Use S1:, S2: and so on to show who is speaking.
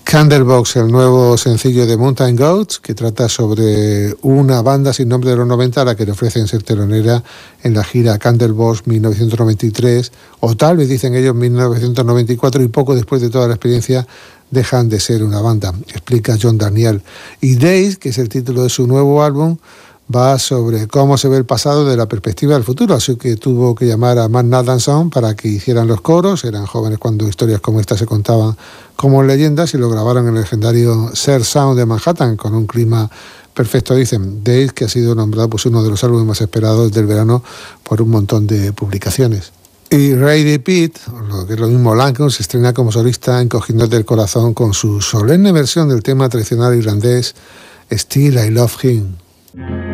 S1: Candlebox, el nuevo sencillo de Mountain Goats, que trata sobre una banda sin nombre de los 90 a la que le ofrecen ser telonera en la gira Candlebox 1993, o tal vez dicen ellos 1994, y poco después de toda la experiencia dejan de ser una banda, explica John Daniel. Y Days, que es el título de su nuevo álbum, va sobre cómo se ve el pasado de la perspectiva del futuro, así que tuvo que llamar a Matt Nathanson para que hicieran los coros. Eran jóvenes cuando historias como esta se contaban como leyendas, y lo grabaron en el legendario Surf Sound de Manhattan con un clima perfecto, dicen. Days, que ha sido nombrado pues uno de los álbumes más esperados del verano por un montón de publicaciones. Y Ray Pitt, lo que es lo mismo, Lancome, se estrena como solista en Cogiendo del Corazón con su solemne versión del tema tradicional irlandés Still I Love Him.